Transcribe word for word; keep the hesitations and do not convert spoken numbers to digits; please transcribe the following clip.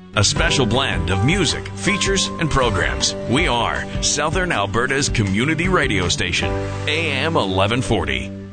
A special blend of music, features, and programs. We are Southern Alberta's community radio station, A M eleven forty.